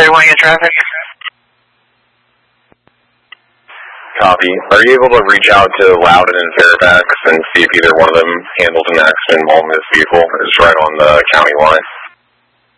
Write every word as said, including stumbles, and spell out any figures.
one, get traffic. Copy. Are you able to reach out to Loudon and Fairfax and see if either one of them handled an accident involving this vehicle? It's right on the county line.